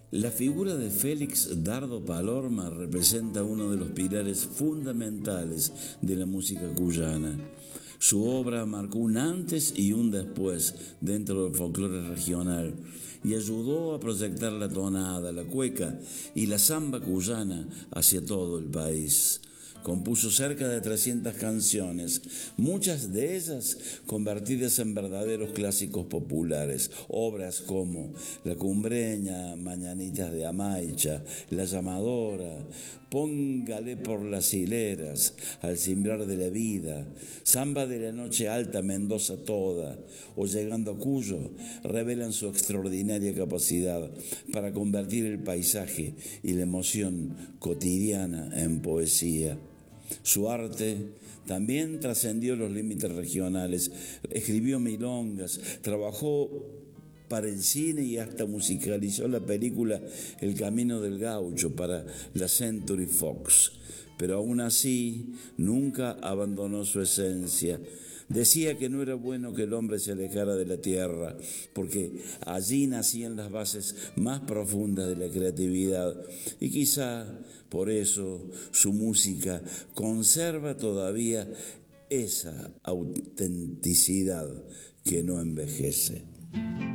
La figura de Félix Dardo Palorma representa uno de los pilares fundamentales de la música cuyana. Su obra marcó un antes y un después dentro del folclore regional y ayudó a proyectar la tonada, la cueca y la samba cuyana hacia todo el país. Compuso cerca de 300 canciones, muchas de ellas convertidas en verdaderos clásicos populares. Obras como La Cumbreña, Mañanitas de Amaicha, La Llamadora, Póngale por las hileras, Al cimbrar de la vida, Samba de la Noche Alta, Mendoza toda, o Llegando a Cuyo, revelan su extraordinaria capacidad para convertir el paisaje y la emoción cotidiana en poesía. Su arte también trascendió los límites regionales, escribió milongas, trabajó para el cine y hasta musicalizó la película El Camino del Gaucho para la Century Fox. Pero aún así nunca abandonó su esencia. Decía que no era bueno que el hombre se alejara de la tierra, porque allí nacían las bases más profundas de la creatividad. Y quizá por eso su música conserva todavía esa autenticidad que no envejece.